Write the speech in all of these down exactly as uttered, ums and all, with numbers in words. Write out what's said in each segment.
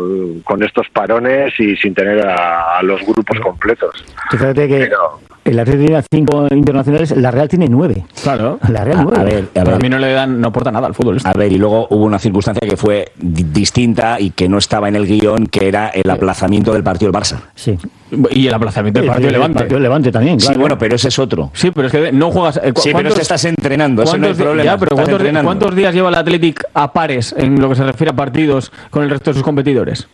con estos parones y sin tener a, a los grupos completos. Fíjate que Pero... el Atlético tiene cinco internacionales, la Real tiene nueve. Claro. La Real nueve. A ver, a ver. A mí no le dan, no aporta nada al fútbol. A ver, y luego hubo una circunstancia que fue di- distinta y que no estaba en el guión, que era el aplazamiento del partido del Barça. Sí. Y el aplazamiento del partido El Levante. partido del Levante también, claro. Sí, bueno, pero ese es otro. Sí, pero es que no juegas. Eh, Sí, pero te estás entrenando, ese no es el di- problema. Ya, pero Estás ¿cuántos, entrenando. ¿cuántos días lleva el Athletic a pares en lo que se refiere a partidos con el resto de sus competidores?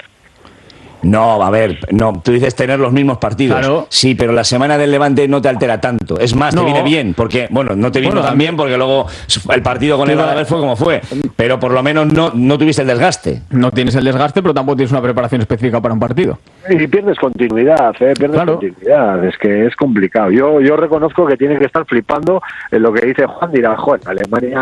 No, a ver, no, tú dices tener los mismos partidos. Claro. Sí, pero la semana del Levante no te altera tanto. Es más, No. te viene bien, porque, bueno, no te vino Bueno, tan bien porque luego el partido con el Tú- Badajoz fue como fue. Pero por lo menos no, no tuviste el desgaste. No tienes el desgaste, pero tampoco tienes una preparación específica para un partido. Y pierdes continuidad, ¿eh? pierdes Claro. continuidad, es que es complicado. Yo yo reconozco que tiene que estar flipando en lo que dice Juan, dirá, joder, en Alemania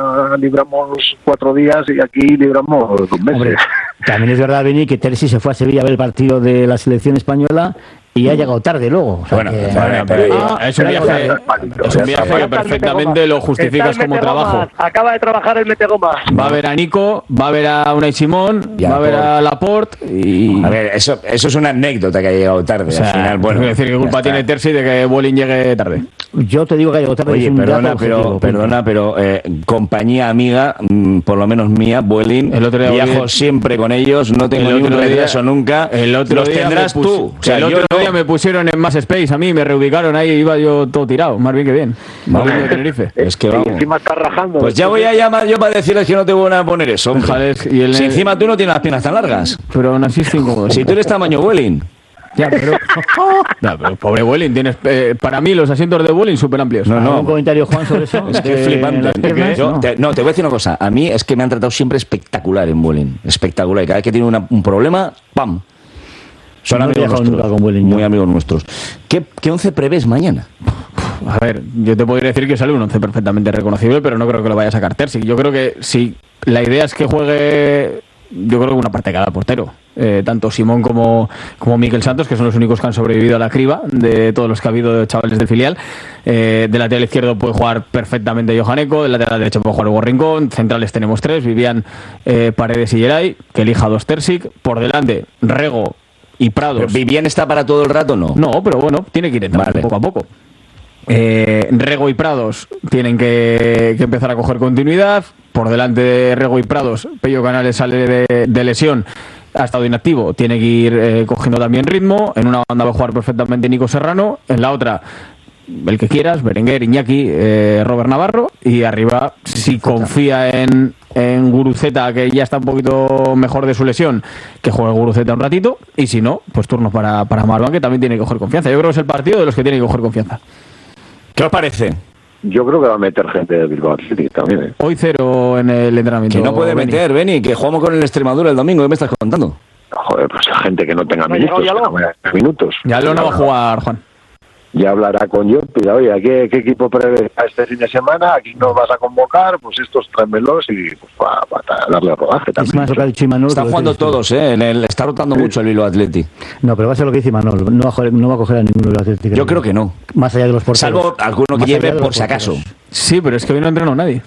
libramos cuatro días y aquí libramos dos meses. Hombre, también es verdad, Beni, que Terzi se fue a Sevilla a ver el partido de la selección española y ha llegado tarde luego. O sea Bueno, que- bueno, pero- Ah, es un pero- viaje, pero- es un viaje que perfectamente lo justificas como trabajo. Acaba de trabajar el metegoma. Va a ver a Nico, va a ver a Unai Simón, Y a va a ver a Laporte y... A ver, eso, eso es una anécdota que ha llegado tarde. O sea, al final, bueno. quiero decir, ¿qué culpa ya está. tiene Terzi de que Bolin llegue tarde? Yo te digo que ha llegado tarde. Oye, es un perdona, dato pero, objetivo, perdona, pero eh, compañía amiga, mm, por lo menos mía, Vueling, El otro día viajo volví- siempre con ellos, no tengo El ni un otro día- retraso nunca. El otro los día tendrás me pus- tú. O sea, el yo otro no- día me pusieron en más space a mí, me reubicaron ahí, iba yo todo tirado, más bien que bien. Vamos. Volviendo de Tenerife. Es que Y vamos. encima está rajando. Pues ya voy a llamar yo para decirles que no te voy a poner eso, hombre. Déjales, y el- Si encima tú no tienes las piernas tan largas. Pero aún así es incómodo. Si tú eres tamaño Vueling. Ya, pero... No, pero pobre Vueling, tienes... eh, para mí los asientos de Vueling súper amplios. No, no. ¿Algún comentario, Juan, sobre eso? Es que De es flipante. las piernas, Yo no. te- no, te voy a decir una cosa. A mí es que me han tratado siempre espectacular en Vueling. Espectacular. Y cada vez que tiene una- un problema, ¡pam! Son No he amigos viajado nuestros. nunca con Vueling, Muy yo. amigos nuestros. ¿Qué, ¿Qué once prevés mañana? A ver, yo te podría decir que sale un once perfectamente reconocible, pero no creo que lo vaya a sacar Terzi. Yo creo que si la idea es que juegue, yo creo que una parte de cada portero. Eh, tanto Simón como, como Miquel Santos, que son los únicos que han sobrevivido a la criba de todos los que ha habido de chavales del filial. Eh, del lateral izquierdo puede jugar perfectamente Johan Eco, del lateral derecho puede jugar Hugo Rincón, centrales tenemos tres, Vivian, eh, Paredes y Geray, que elija dos Terzic, por delante Rego y Prados. ¿Vivian está para todo el rato o no? No, pero bueno, tiene que ir entrando Vale. poco a poco. Eh, Rego y Prados tienen que, que empezar a coger continuidad. Por delante de Rego y Prados, Pello Canales sale de, de lesión, ha estado inactivo, tiene que ir eh, cogiendo también ritmo. En una banda va a jugar perfectamente Nico Serrano, en la otra el que quieras, Berenguer, Iñaki, eh, Robert Navarro, y arriba, si confía en, en Guruceta, que ya está un poquito mejor de su lesión, que juegue Guruceta un ratito, y si no, pues turno para, para Marwan, que también tiene que coger confianza. Yo creo que es el partido de los que tienen que coger confianza. ¿Qué os parece? Yo creo que va a meter gente de Bilbao Athletic también. ¿eh? Hoy cero en el entrenamiento. Que no puede Beni. meter, Beni, que jugamos con el Extremadura el domingo. ¿Qué me estás contando? Joder, pues la gente que no tenga ¿No ha minutos. llegado que no vaya a tener minutos. Ya lo no va a jugar, Juan. Ya hablará con yo, pero oye, ¿qué, qué equipo prevé a este fin de semana? Aquí nos vas a convocar, pues estos tráemelos y pues para pa darle rodaje Es también. más lo que ha dicho Imanol. Están que lo jugando que dices tú. todos, ¿eh? En el, está rotando mucho el Bilbao Athletic. No, pero va a ser lo que dice Imanol. No va a coger, no va a, coger a ninguno de los Atléticos. Yo creo que no. Más allá de los porteros. Salvo alguno que Más allá lleve de los por si acaso. porteros. Sí, pero es que hoy no entrenó nadie.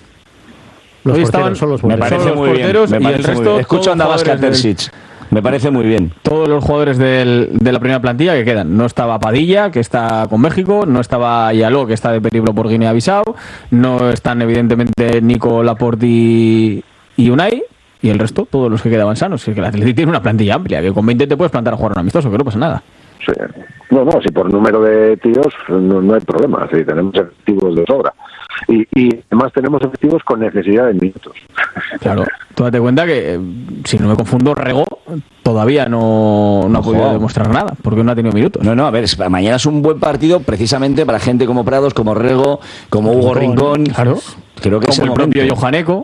Los Hoy porteros, estaban- son los Me porteros. parece Son los muy bien. porteros Me y el parece muy resto, bien. Escucho todos a Navasca jugadores del- Terzic. Me parece muy bien. Todos los jugadores del- de la primera plantilla que quedan. No estaba Padilla, que está con México, no estaba Ayaló, que está de peligro por Guinea-Bissau, no están evidentemente Nico, Laporte y, y Unai, y el resto, todos los que quedaban sanos. Es que el Atlético tiene una plantilla amplia, que con veinte te puedes plantar a jugar un amistoso, que no pasa nada. Sí. No, no, si por número de tíos no, no hay problema, sí, tenemos efectivos de sobra. Y, y además tenemos efectivos con necesidad de minutos. Claro, tú date cuenta que, eh, si no me confundo, Rego todavía no, no ha Ojo. podido demostrar nada, porque no ha tenido minutos. No, no, a ver, es- mañana es un buen partido precisamente para gente como Prados, como Rego, como Hugo Rincón. Claro. Creo que es Como el el propio momento. Johan Eco,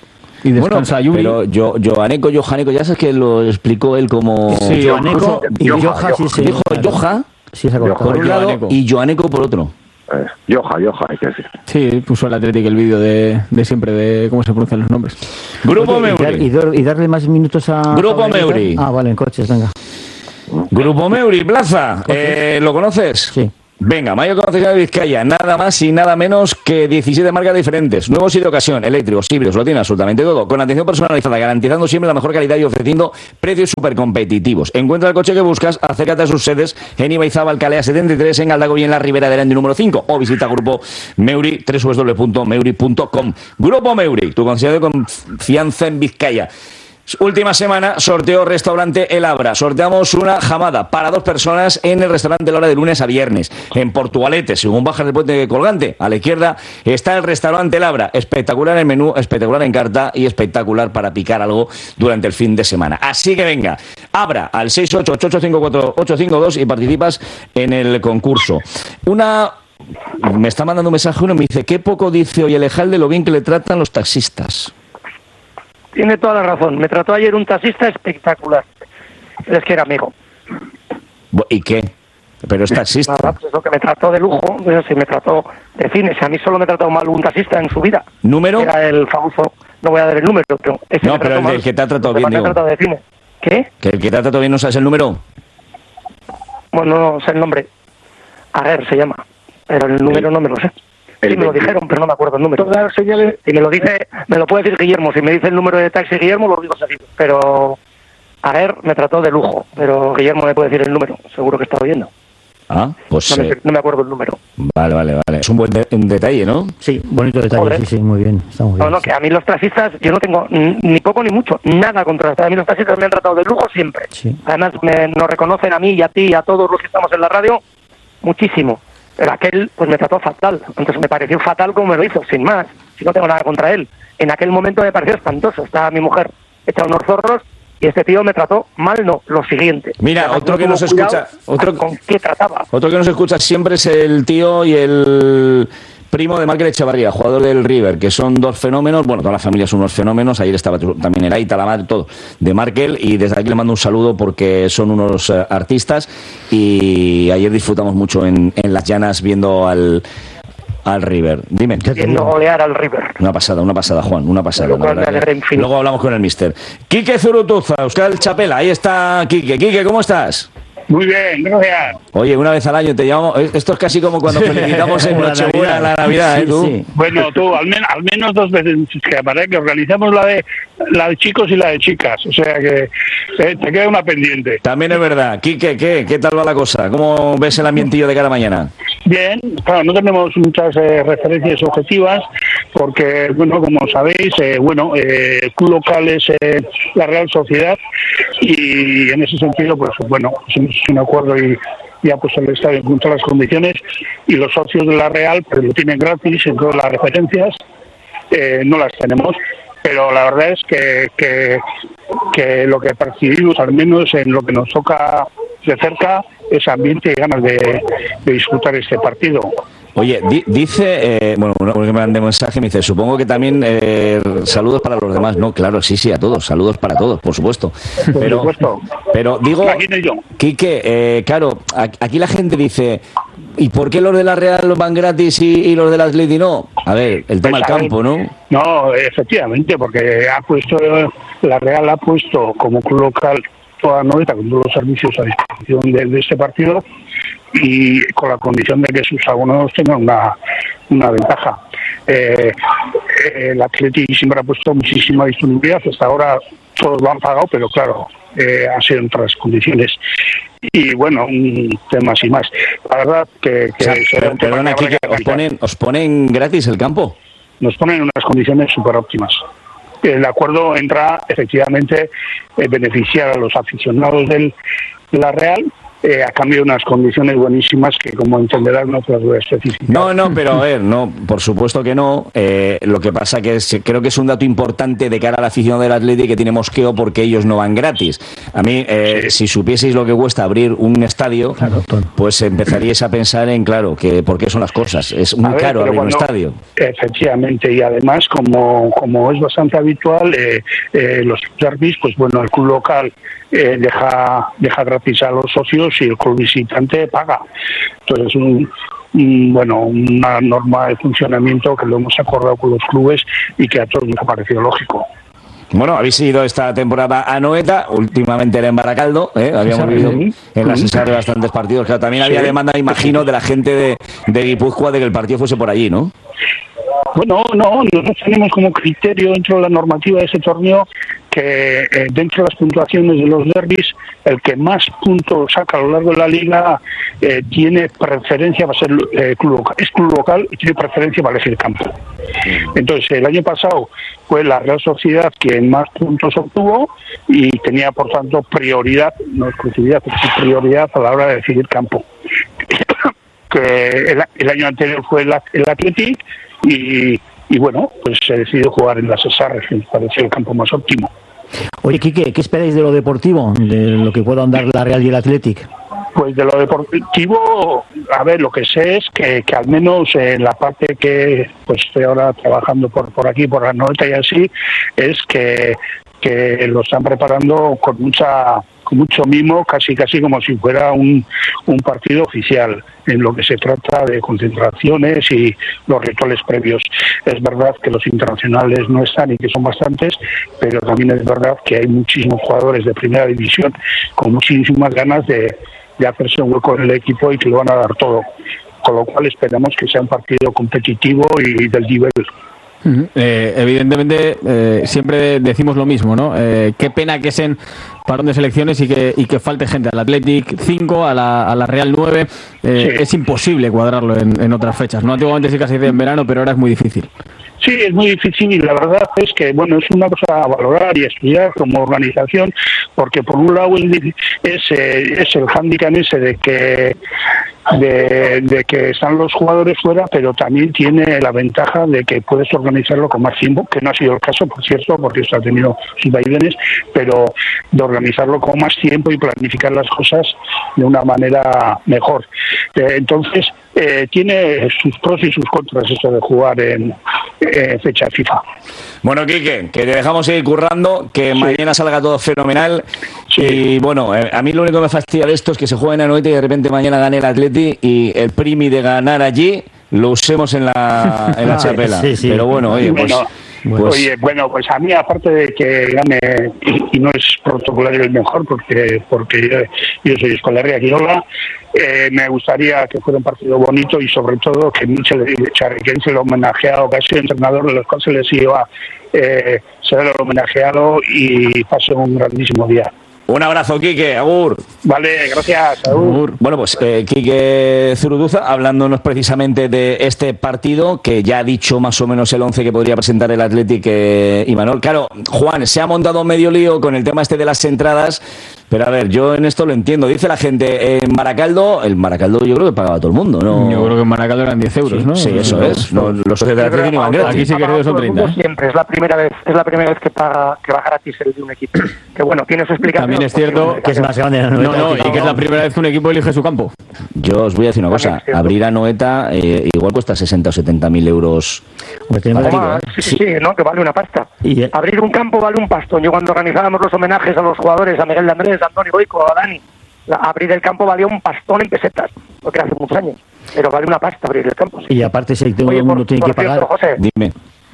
y Bueno, descansa Yuri. pero yo, Joaneco, Johaneco, ya sabes que lo explicó él como... Sí, Joaneco y Joja, Joja sí se Dijo Joja Sí, se ha cortado. por un lado Joaneco. y Joaneco por otro. Eh, Joja, Joja, hay que decir. Sí, puso el Atlético el vídeo de, de siempre de cómo se pronuncian los nombres. Grupo Oye, y, dar- y Meuri. dar- y darle más minutos a... Grupo a Benítez. Meuri. Ah, vale, en coches, venga. Grupo Meuri, Plaza. Eh, ¿Lo conoces? Sí. Venga, mayor concesionario de Vizcaya, nada más y nada menos que diecisiete marcas diferentes, nuevos y de ocasión, eléctricos, híbridos, lo tiene absolutamente todo, con atención personalizada, garantizando siempre la mejor calidad y ofreciendo precios súper competitivos. Encuentra el coche que buscas, acércate a sus sedes en Ibaizábal, Calea setenta y tres, en Galdago y en la Ribera de Aranda número cinco, o visita Grupo Meuri, doble u doble u doble u punto meuri punto com. Grupo Meuri, tu concesionario de confianza en Vizcaya. Última semana, sorteo restaurante El Abra. Sorteamos una jamada para dos personas en el restaurante El Abra de lunes a viernes. En Portugalete, según bajas del puente colgante, a la izquierda está el restaurante El Abra. Espectacular el menú, espectacular en carta y espectacular para picar algo durante el fin de semana. Así que venga, Abra al seis ocho ocho ocho cinco cuatro ocho cinco dos y participas en el concurso. Una... Me está mandando un mensaje uno y me dice, qué poco dice hoy Elejalde lo bien que le tratan los taxistas. Tiene toda la razón. Me trató ayer un taxista espectacular. Es que era amigo. ¿Y qué? Pero es taxista. Nada, pues eso que me trató de lujo. Pues sí, me trató de cine. Si a mí solo me ha tratado mal un taxista en su vida. ¿Número? Era el famoso... No voy a dar el número, pero... Ese no, pero el del que te ha tratado bien, digo. Me ha tratado de cine. ¿Qué? ¿Que el que te ha tratado bien no sabes el número? Bueno, no sé el nombre. Aguer se llama. Pero el número no me lo sé. Sí, me lo dijeron, pero no me acuerdo el número. Todas las señales, y me lo dice, me lo puede decir Guillermo. Si me dice el número de taxi Guillermo, lo digo seguido. Pero a ver, me trató de lujo. Pero Guillermo me puede decir el número. Seguro que está oyendo. Ah, pues no me, eh... no me acuerdo el número. Vale, vale, vale. Es un buen de un detalle, ¿no? Sí, bonito detalle. Joder. Sí, sí, muy bien. Está muy bien. No, no, que a mí los taxistas, yo no tengo ni poco ni mucho, nada contra. A mí los taxistas me han tratado de lujo siempre. Sí. Además, me, nos reconocen a mí y a ti y a todos los que estamos en la radio muchísimo. Pero aquel, pues me trató fatal. Entonces me pareció fatal como me lo hizo, sin más. Si no tengo nada contra él. En aquel momento me pareció espantoso. Estaba mi mujer hecha unos zorros y este tío me trató mal, no, lo siguiente. Mira, Además, otro no que nos escucha... Otro, ¿con qué trataba? Otro que nos escucha siempre es el tío y el... primo de Markel Echevarría, jugador del River, que son dos fenómenos, bueno, toda la familia son unos fenómenos, ayer estaba también el Aita, la madre, todo, de Markel, y desde aquí le mando un saludo porque son unos uh, artistas, y ayer disfrutamos mucho en, en las llanas viendo al, al River. Dime. Viendo golear al River. Una pasada, una pasada, Juan, una pasada. Lo cual me alegra infinito. Luego hablamos con el mister. Quique Zurutuza, Euskal Chapela, ahí está Quique. Quique, ¿cómo estás? Muy bien, gracias. Oye, una vez al año te llamamos. Esto es casi como cuando felicitamos en Nochebuena la Navidad, ¿eh? Sí, ¿Tú? sí. Bueno, tú, al, men al menos dos veces que para que organizamos la de la de chicos y la de chicas. O sea que eh, te queda una pendiente. También es verdad. Quique, ¿qué? ¿Qué tal va la cosa? ¿Cómo ves el ambientillo de cara a mañana? Bien, claro, no tenemos muchas eh, referencias objetivas porque, bueno, como sabéis, eh, bueno, eh, el club local es eh, la Real Sociedad y en ese sentido, pues bueno, hemos hecho un acuerdo y ya pues el estadio con todas las condiciones y los socios de la Real pues lo tienen gratis en todas las referencias, eh, no las tenemos, pero la verdad es que, que, que lo que percibimos, al menos en lo que nos toca de cerca, es ambiente y ganas de, de disfrutar este partido. Oye, di dice, eh, bueno, uno que me mande mensaje me dice, supongo que también eh, saludos para los demás. No, claro, sí, sí, a todos, saludos para todos, por supuesto. Por pero, supuesto. Pero digo, Imagino yo. Quique, eh, claro, aquí la gente dice, ¿y por qué los de la Real van gratis y, y los de la Atleti no? A ver, el tema del campo, ¿no? No, efectivamente, porque ha puesto, la Real ha puesto como club local toda la noveta con todos los servicios a disposición de, de este partido y con la condición de que sus abonados tengan una, una ventaja. Eh, el Atleti siempre ha puesto muchísima disponibilidad, hasta ahora todos lo han pagado, pero claro, eh, han sido en otras condiciones. Y bueno, un tema así más. La verdad que... que o sea, pero, perdona, aquí que os ponen, ¿os ponen gratis el campo? Nos ponen en unas condiciones súper óptimas. El acuerdo entra efectivamente eh, beneficiar a los aficionados del, de la Real eh, a cambio de unas condiciones buenísimas que, como entenderán, no te las voy a especificar. No, no, pero a ver, no, por supuesto que no. Eh, lo que pasa que es, creo que es un dato importante de cara al aficionado del Atleti que tiene mosqueo porque ellos no van gratis. A mí, eh, sí. si supieseis lo que cuesta abrir un estadio, claro, pues empezaríais a pensar en, claro, que por qué son las cosas. Es muy ver, caro abrir cuando, un estadio. Efectivamente, y además, como, como es bastante habitual, eh, eh, los derbis, pues bueno, el club local eh, deja, deja gratis a los socios y el club visitante paga. Entonces, un, un, bueno, una norma de funcionamiento que lo hemos acordado con los clubes y que a todos nos ha parecido lógico. Bueno, habéis ido esta temporada a Noeta, últimamente era en Baracaldo, ¿eh? Habíamos vivido en la Cesar bastantes partidos. Claro, también había sí. demanda, imagino, de la gente de, de Guipúzcoa de que el partido fuese por allí, ¿no? Bueno, no, nosotros tenemos como criterio dentro de la normativa de ese torneo que eh, dentro de las puntuaciones de los derbis, el que más puntos saca a lo largo de la liga eh, tiene preferencia para ser eh, club local, es club local y tiene preferencia para elegir campo. Entonces, el año pasado fue la Real Sociedad quien más puntos obtuvo y tenía, por tanto, prioridad, no exclusividad, pero sí prioridad a la hora de decidir campo. que el, el año anterior fue el, el Athletic y, y bueno, pues se decidió jugar en la Cesar, que me pareció el campo más óptimo. Oye, Quique, ¿qué esperáis de lo deportivo, de lo que puedan dar la Real y el Athletic? Pues de lo deportivo, a ver, lo que sé es que, que al menos en la parte que pues estoy ahora trabajando por por aquí, por la Noeta y así, es que, que lo están preparando con mucha con mucho mimo, casi casi como si fuera un, un partido oficial, en lo que se trata de concentraciones y los rituales previos. Es verdad que los internacionales no están y que son bastantes, pero también es verdad que hay muchísimos jugadores de primera división con muchísimas ganas de, de hacerse un hueco en el equipo y que lo van a dar todo. Con lo cual esperamos que sea un partido competitivo y del nivel. Uh-huh. Eh, evidentemente eh, siempre decimos lo mismo, ¿no? Eh, qué pena que sean parón de selecciones y que, y que falte gente al Athletic cinco, a la, a la Real nueve. Eh, sí. Es imposible cuadrarlo en, en otras fechas, ¿no? Antiguamente sí que se hacía en verano, pero ahora es muy difícil. Sí, es muy difícil y la verdad es que, bueno, es una cosa a valorar y a estudiar como organización, porque por un lado es, eh, es el hándicap ese de que de, de que están los jugadores fuera, pero también tiene la ventaja de que puedes organizarlo con más tiempo, que no ha sido el caso, por cierto, porque esto ha tenido sus vaivenes, pero de organizarlo con más tiempo y planificar las cosas de una manera mejor. Eh, entonces, eh, tiene sus pros y sus contras eso de jugar en eh, fecha FIFA. Bueno, Quique, que te dejamos seguir currando, que sí. mañana salga todo fenomenal. Sí. Y bueno, eh, a mí lo único que me fastidia de esto es que se juegue en Anoeta y de repente mañana gane el Atleti y el primi de ganar allí lo usemos en la, en la chapela. Sí, sí. Pero bueno, oye, pues... Bueno. Pues, Oye, bueno, pues a mí, aparte de que gane, y, y no es protocolario el mejor, porque porque yo, yo soy escolaria Quiroga, eh, me gustaría que fuera un partido bonito y sobre todo que Michel Charriquense, el homenajeado, que ha sido entrenador de los cuales se les iba, eh, será el homenajeado y pase un grandísimo día. Un abrazo, Quique, agur. Vale, gracias, agur. Bueno, pues eh, Quique Zuruduza, hablándonos precisamente de este partido, que ya ha dicho más o menos el once que podría presentar el Athletic eh, Imanol. Claro, Juan, se ha montado medio lío con el tema este de las entradas, pero a ver, yo en esto lo entiendo. Dice la gente, en Baracaldo, el Baracaldo yo creo que pagaba todo el mundo, ¿no? Yo creo que en Baracaldo eran diez euros, sí, ¿no? Sí, eso es. No, los socios del Athletic no iban gratis. Aquí sí que son treinta. ¿eh? Siempre, es la primera vez, es la primera vez que paga, que va gratis el de un equipo. Que bueno, tiene su explicación. También es cierto que es más grande. No, no, no, y que es la primera vez que un equipo elige su campo. Yo os voy a decir una cosa, abrir a Noeta eh, igual cuesta sesenta o setenta mil euros. Partido, ¿eh? Sí, sí, sí, ¿no? Que vale una pasta. Y, eh, abrir un campo vale un pastón. Yo cuando organizábamos los homenajes a los jugadores, a Miguel de Andrés, a Antonio Boico, a Dani, la, abrir el campo valía un pastón en pesetas, porque hace muchos años. Pero vale una pasta abrir el campo. Sí. Y aparte, si todo el mundo tiene que pagar. Cierto, José, dime.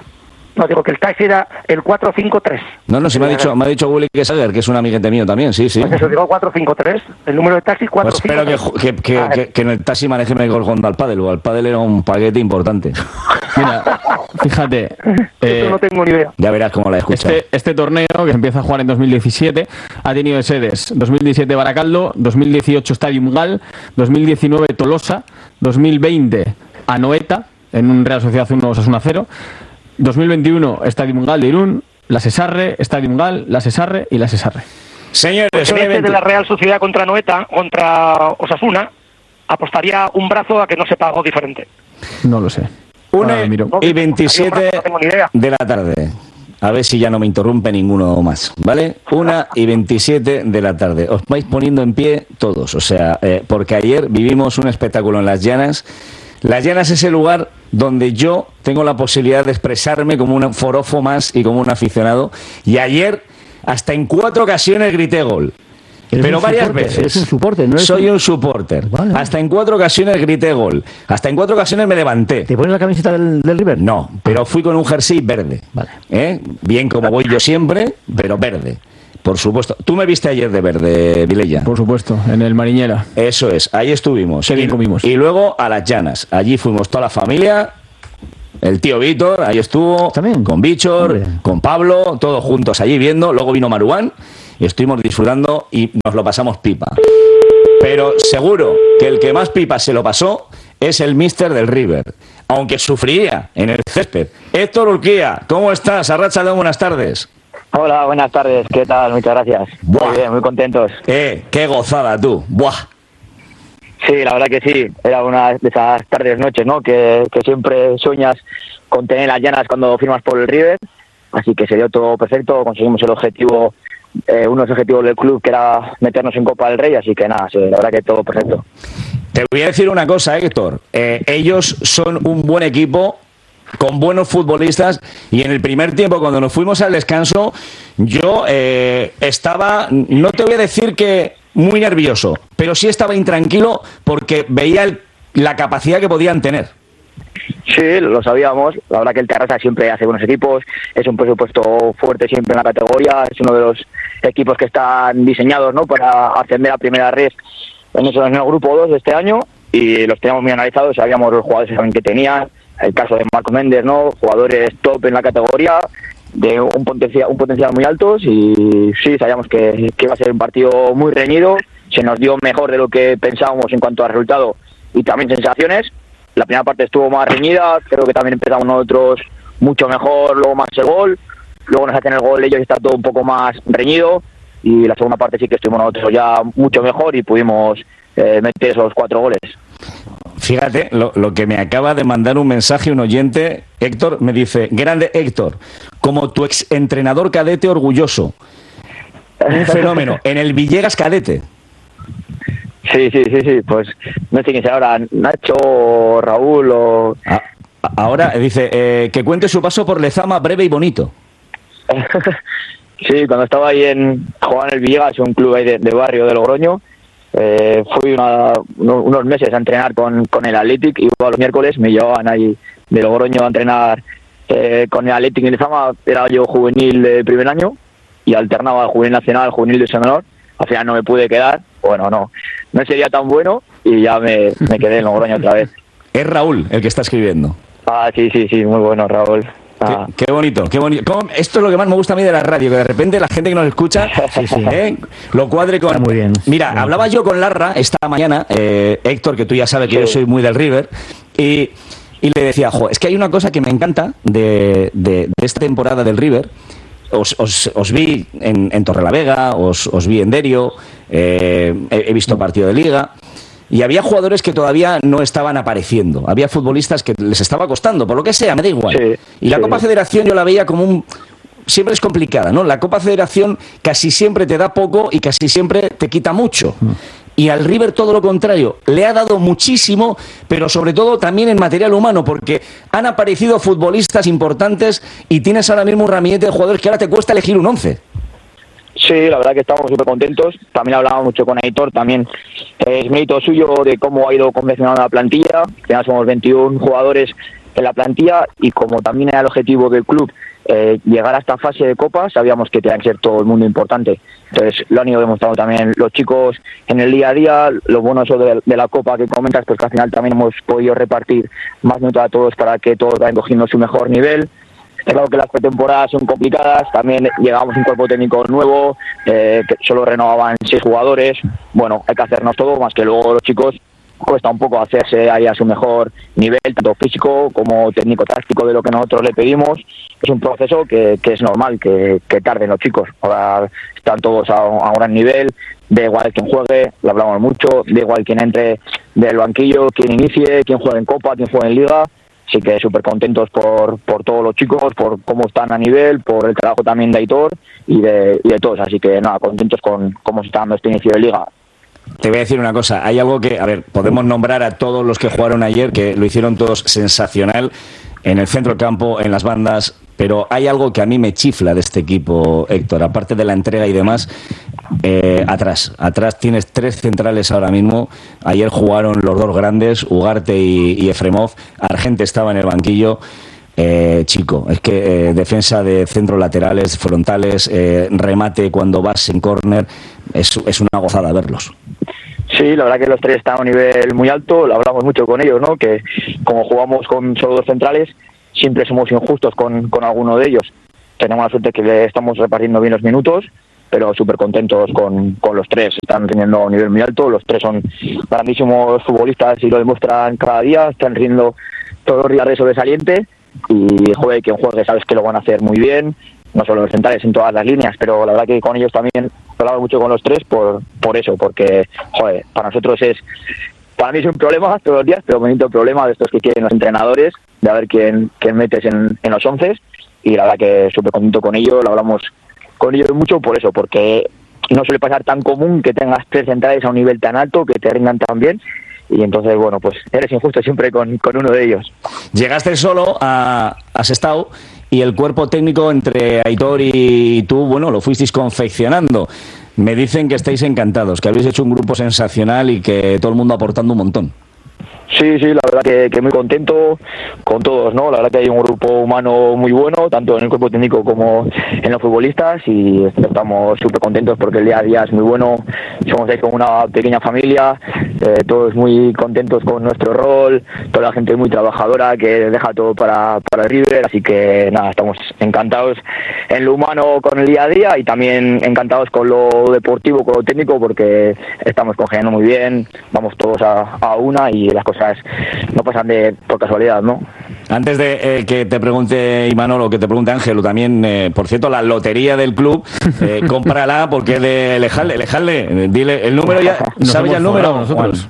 No, digo que el taxi era el cuatro cinco tres. No, no, se me ha dicho, me ha dicho Willy Sager, que es un amiguete mío también, sí, sí. Pues eso, digo cuatro cinco tres, el número de taxi cuatro cinco tres. Pues espero que, que, que, ah, que, que en el taxi maneje mejor jugando al pádel, o al pádel era un paquete importante. Mira, fíjate. Eh, no tengo ni idea. Ya verás cómo la escuchas. Este, este torneo, que se empieza a jugar en dos mil diecisiete, ha tenido sedes dos mil diecisiete Baracaldo, dos mil dieciocho Stadium Gal, dos mil diecinueve Tolosa, dos mil veinte Anoeta, en un Real Sociedad uno Osasuna cero, dos mil veintiuno Stadium Gal de Irún, la Sesarre, Stadium Gal, la Sesarre y la Sesarre. Señores, pues este de la Real Sociedad contra Anoeta, contra Osasuna, apostaría un brazo a que no se pagó diferente. No lo sé. Una y veintisiete de la tarde. A ver si ya no me interrumpe ninguno más, ¿vale? Una y veintisiete de la tarde. Os vais poniendo en pie todos, o sea, eh, porque ayer vivimos un espectáculo en Las Llanas. Las Llanas es el lugar donde yo tengo la posibilidad de expresarme como un forofo más y como un aficionado. Y ayer, hasta en cuatro ocasiones grité gol. pero varias soporte, veces. Eres un soporte, ¿no? Soy un supporter. Vale. Hasta en cuatro ocasiones grité gol. Hasta en cuatro ocasiones me levanté. ¿Te pones la camiseta del, del River? No, pero fui con un jersey verde. Vale. ¿Eh? Bien como voy yo siempre, pero verde. Por supuesto. Tú me viste ayer de verde, Vilella. Por supuesto, en el Mariñela. Eso es, ahí estuvimos. Qué bien y, comimos. Y luego a Las Llanas. Allí fuimos toda la familia. El tío Víctor, ahí estuvo. ¿También? Con Víctor, Hombre. con Pablo, todos juntos allí viendo. Luego vino Maruán y estuvimos disfrutando y nos lo pasamos pipa. Pero seguro que el que más pipa se lo pasó es el míster del River. Aunque sufría en el césped. Héctor Urquía, ¿cómo estás? Arrachalón, buenas tardes. Hola, buenas tardes, ¿qué tal? Muchas gracias. Buah. Muy bien, muy contentos. Eh, qué gozada tú. Buah. Sí, la verdad que sí, era una de esas tardes, noches, ¿no? Que, que siempre sueñas con tener las llanas cuando firmas por el River, así que se dio todo perfecto, conseguimos el objetivo, eh, unos objetivos del club que era meternos en Copa del Rey, así que nada, sí, la verdad que todo perfecto. Te voy a decir una cosa, Héctor. Eh, ellos son un buen equipo, con buenos futbolistas, y en el primer tiempo, cuando nos fuimos al descanso, yo eh, estaba, no te voy a decir que muy nervioso, pero sí estaba intranquilo porque veía el, la capacidad que podían tener. Sí, lo sabíamos. La verdad que el Terrassa siempre hace buenos equipos, es un presupuesto fuerte siempre en la categoría, es uno de los equipos que están diseñados, ¿no?, para ascender a primera red en, eso, en el grupo dos de este año, y los teníamos muy analizados, sabíamos los jugadores que tenían, el caso de Marcos Méndez, ¿no?, jugadores top en la categoría, de un potencial, un potencial muy alto, y sí, sabíamos que, que iba a ser un partido muy reñido, se nos dio mejor de lo que pensábamos en cuanto a resultado y también sensaciones. La primera parte estuvo más reñida, creo que también empezamos nosotros mucho mejor, luego más el gol, luego nos hacen el gol ellos y está todo un poco más reñido, y la segunda parte sí que estuvimos nosotros ya mucho mejor y pudimos eh, meter esos cuatro goles. Fíjate, lo, lo que me acaba de mandar un mensaje un oyente, Héctor, me dice: grande Héctor, como tu ex entrenador cadete orgulloso, un fenómeno, en el Villegas cadete. Sí, sí, sí, sí, pues no sé quién sea ahora, Nacho o Raúl o... A, ahora dice, eh, que cuente su paso por Lezama breve y bonito. Sí, cuando estaba ahí en jugaba en el Villegas, un club ahí de, de barrio de Logroño, eh, fui una, unos meses a entrenar con, con el Athletic, y los miércoles me llevaban ahí de Logroño a entrenar eh, con el Athletic en Lezama. Era yo juvenil de primer año y alternaba juvenil nacional, juvenil de menor. Al final no me pude quedar, bueno, no, no sería tan bueno, y ya me, me quedé en Logroño otra vez. Es Raúl el que está escribiendo. Ah, sí, sí, sí, muy bueno, Raúl. Ah. Qué, qué bonito, qué bonito. ¿Cómo? Esto es lo que más me gusta a mí de la radio, que de repente la gente que nos escucha Sí, sí. ¿eh? lo cuadre con... Está muy bien. Mira, Muy hablaba yo con Larra esta mañana, eh, Héctor, que tú ya sabes que Sí. yo soy muy del River, y, y le decía, jo, es que hay una cosa que me encanta de, de, de esta temporada del River. Os, os, os vi en, en Torrelavega, os, os vi en Derio, eh, he, he visto partido de Liga, y había jugadores que todavía no estaban apareciendo. Había futbolistas que les estaba costando, por lo que sea, me da igual. Sí, y la sí. Copa Federación yo la veía como un... Siempre es complicada, ¿no? La Copa Federación casi siempre te da poco y casi siempre te quita mucho. Y al River todo lo contrario, le ha dado muchísimo, pero sobre todo también en material humano, porque han aparecido futbolistas importantes y tienes ahora mismo un ramillete de jugadores que ahora te cuesta elegir un once. Sí, la verdad que estamos súper contentos. También hablábamos mucho con Aitor, también es mérito suyo de cómo ha ido confeccionando la plantilla. Ya somos veintiún jugadores en la plantilla, y como también era el objetivo del club eh, llegar a esta fase de Copa, sabíamos que tenía que ser todo el mundo importante. Entonces lo han ido demostrando también los chicos en el día a día. Lo bueno eso de, de la Copa que comentas, pues que al final también hemos podido repartir más minutos a todos para que todos vayan cogiendo su mejor nivel. Está claro que las pretemporadas son complicadas, también llegamos a un cuerpo técnico nuevo, eh, que solo renovaban seis jugadores. Bueno, hay que hacernos todo, más que luego los chicos cuesta un poco hacerse ahí a su mejor nivel, tanto físico como técnico-táctico, de lo que nosotros le pedimos. Es un proceso que, que es normal, que, que tarden los chicos. Ahora están todos a, a un gran nivel, da igual quien juegue, lo hablamos mucho, da igual quien entre del banquillo, quien inicie, quien juegue en Copa, quien juegue en Liga. Así que súper contentos por, por todos los chicos, por cómo están a nivel, por el trabajo también de Aitor y de, y de todos. Así que nada, contentos con cómo se está dando este inicio de Liga. Te voy a decir una cosa, hay algo que, a ver, podemos nombrar a todos los que jugaron ayer, que lo hicieron todos sensacional, en el centro del campo, en las bandas, pero hay algo que a mí me chifla de este equipo, Héctor, aparte de la entrega y demás. Eh, atrás, atrás tienes tres centrales ahora mismo. Ayer jugaron los dos grandes, Ugarte y, y Efremov. Argente estaba en el banquillo. Eh, chico, es que eh, defensa de centros laterales, frontales, eh, remate cuando vas en córner, es, es una gozada verlos. Sí, la verdad que los tres están a un nivel muy alto, lo hablamos mucho con ellos, ¿no? Que como jugamos con solo dos centrales, siempre somos injustos con, con alguno de ellos. Tenemos la suerte que le estamos repartiendo bien los minutos, pero súper contentos con, con los tres. Están teniendo a un nivel muy alto, los tres son grandísimos futbolistas y lo demuestran cada día, están rindiendo todos los días de sobresaliente y joder, quien juegue sabes que lo van a hacer muy bien, no solo los centrales, en todas las líneas, pero la verdad que con ellos también hablamos mucho con los tres por, por eso, porque joder, para nosotros es, para mí es un problema todos los días, pero un bonito problema de estos que quieren los entrenadores, de a ver quién, quién metes en, en los once, y la verdad que súper contento con ellos, lo hablamos con ellos mucho por eso, porque no suele pasar tan común que tengas tres centrales a un nivel tan alto, que te rindan tan bien, y entonces, bueno, pues eres injusto siempre con, con uno de ellos. Llegaste solo a, a Sestao y el cuerpo técnico entre Aitor y tú, bueno, lo fuisteis confeccionando. Me dicen que estáis encantados, que habéis hecho un grupo sensacional y que todo el mundo aportando un montón. Sí, sí, la verdad que, que muy contento con todos, ¿no? La verdad que hay un grupo humano muy bueno, tanto en el cuerpo técnico como en los futbolistas, y estamos súper contentos porque el día a día es muy bueno. Somos ahí como una pequeña familia, eh, todos muy contentos con nuestro rol, toda la gente muy trabajadora que deja todo para, para el River, así que nada, estamos encantados en lo humano con el día a día y también encantados con lo deportivo, con lo técnico, porque estamos congeniando muy bien, vamos todos a, a una y las cosas no pasan de por casualidad, ¿no? Antes de eh, que te pregunte Imanol o que te pregunte Ángelo, también, eh, por cierto, la lotería del club, eh, cómprala porque es de Lejalde, Lejalde, dile el número ya, ¿sabe ya el número? Nosotros.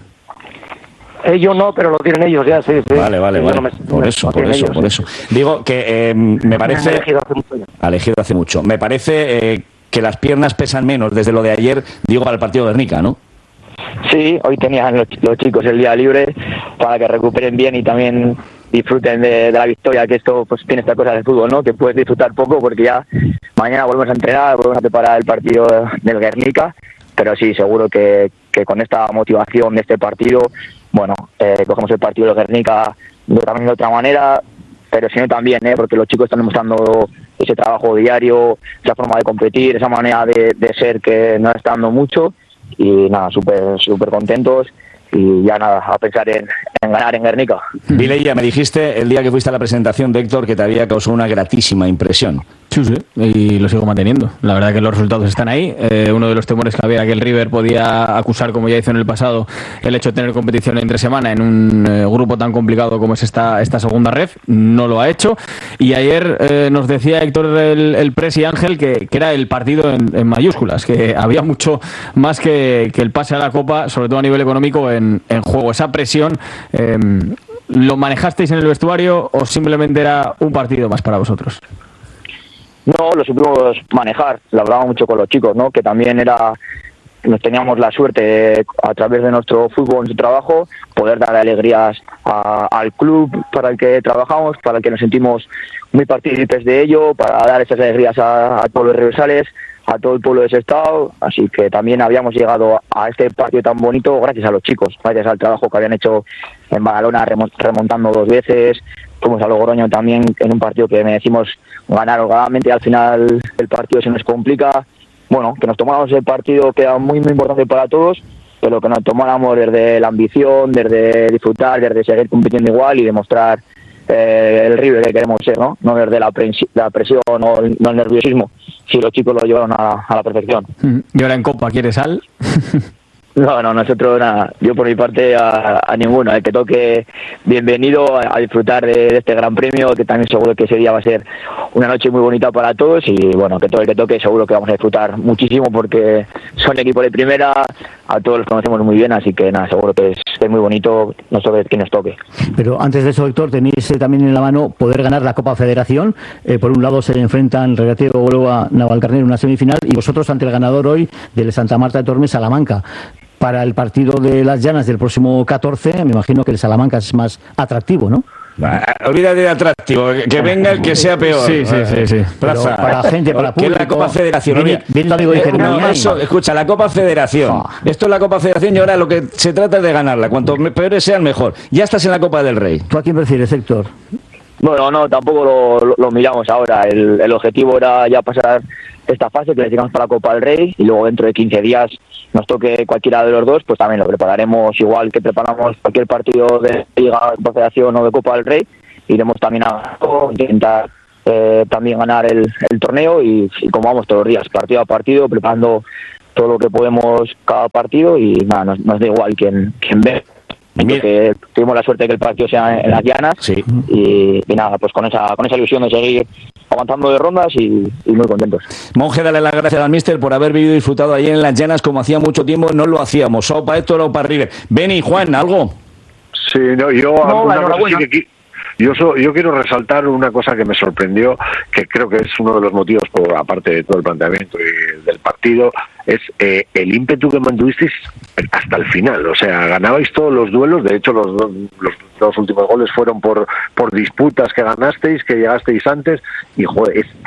Ellos no, pero lo tienen ellos ya, sí, sí. Vale, vale, vale. No me, por eso, por eso, ellos, por eso. Sí. Digo que eh, me parece... Ha elegido hace mucho. Ha elegido hace mucho. Me parece eh, que las piernas pesan menos desde lo de ayer, digo, para el partido de Guernica, ¿no? Sí, hoy tenían los, los chicos el día libre para que recuperen bien y también disfruten de, de la victoria, que esto pues tiene esta cosa del fútbol, ¿no? Que puedes disfrutar poco porque ya mañana volvemos a entrenar, volvemos a preparar el partido del Guernica, pero sí, seguro que, que con esta motivación de este partido, bueno, eh, cogemos el partido del Guernica de, también de otra manera, pero si no también, ¿eh? Porque los chicos están demostrando ese trabajo diario, esa forma de competir, esa manera de, de ser que nos está dando mucho. Y nada, súper súper contentos y ya nada, a pensar en, en ganar en Guernica. Vileya, me dijiste el día que fuiste a la presentación de Héctor que te había causado una gratísima impresión. Sí, sí, y lo sigo manteniendo. La verdad que los resultados están ahí. Eh, uno de los temores que había era que el River podía acusar, como ya hizo en el pasado, el hecho de tener competición entre semana en un eh, grupo tan complicado como es esta, esta segunda ref. No lo ha hecho. Y ayer eh, nos decía Héctor, el, el Presi Ángel, que, que era el partido en, en mayúsculas, que había mucho más que, que el pase a la Copa, sobre todo a nivel económico, en, en juego. Esa presión, eh, ¿lo manejasteis en el vestuario o simplemente era un partido más para vosotros? No, lo supimos manejar, lo hablábamos mucho con los chicos, ¿no? Que también era, nos teníamos la suerte a través de nuestro fútbol, nuestro trabajo, poder dar alegrías a, al club para el que trabajamos, para el que nos sentimos muy partícipes de ello, para dar esas alegrías a, a todos los reversales, a todo el pueblo de Sestao, así que también habíamos llegado a este partido tan bonito gracias a los chicos, gracias al trabajo que habían hecho en Badalona remontando dos veces. Fuimos a Logroño también en un partido que merecimos ganar holgadamente, al final el partido se nos complica. Bueno, que nos tomáramos el partido que era muy muy importante para todos, pero que nos tomáramos desde la ambición, desde disfrutar, desde seguir compitiendo igual y demostrar eh, el River que queremos ser, ¿no? No desde la, presi- la presión o el, no el nerviosismo. Si los chicos lo llevaron a, a la perfección. ¿Y ahora en Copa quieres sal? No, no, nosotros nada, yo por mi parte a, a ninguno, el que toque bienvenido a, a disfrutar de, de este gran premio, que también seguro que ese día va a ser una noche muy bonita para todos y bueno, que todo el que toque seguro que vamos a disfrutar muchísimo porque son equipo de primera, a todos los conocemos muy bien, así que nada, seguro que es, es muy bonito, no sobre quién nos toque. Pero antes de eso, Héctor, tenéis eh, también en la mano poder ganar la Copa Federación, eh, por un lado se enfrentan Recreativo Huelva Navalcarnero en una semifinal y vosotros ante el ganador hoy del Santa Marta de Tormes Salamanca. Para el partido de Las Llanas del próximo catorce, me imagino que el Salamanca es más atractivo, ¿no? Olvídate de atractivo, que venga el que sea peor. Sí, sí, sí, sí. Plaza, para la gente, para que público. es la Copa Federación. Viene, viene el amigo de Germán. No, eso, escucha, la Copa Federación. Ah. Esto es la Copa Federación y ahora lo que se trata es de ganarla. Cuanto peores sean, mejor. Ya estás en la Copa del Rey. ¿Tú a quién prefieres, Héctor? Bueno, no, tampoco lo, lo, lo miramos ahora. El, el objetivo era ya pasar esta fase, clasificamos para la Copa del Rey, y luego dentro de quince días nos toque cualquiera de los dos, pues también lo prepararemos igual que preparamos cualquier partido de Liga, de Federación o de Copa del Rey. Iremos también a intentar eh, también ganar el, el torneo y, y como vamos todos los días, partido a partido, preparando todo lo que podemos cada partido y nada, nos, nos da igual quién, quién ve. Que tuvimos la suerte de que el partido sea en las llanas, sí. y, y nada, pues con esa con esa ilusión de seguir avanzando de rondas y, y muy contentos. Monje, dale las gracias al míster por haber vivido y disfrutado allí en las llanas como hacía mucho tiempo no lo hacíamos. Opa Héctor, opa River. Beni, Juan, ¿algo? Sí, no, yo No, una la cosa enhorabuena. sí que qui- yo, so- yo quiero resaltar una cosa que me sorprendió, que creo que es uno de los motivos, por aparte de todo el planteamiento y del partido, es eh, el ímpetu que mantuvisteis hasta el final. O sea, ganabais todos los duelos. De hecho, los, do- los dos últimos goles fueron por por disputas que ganasteis, que llegasteis antes. Y joder, es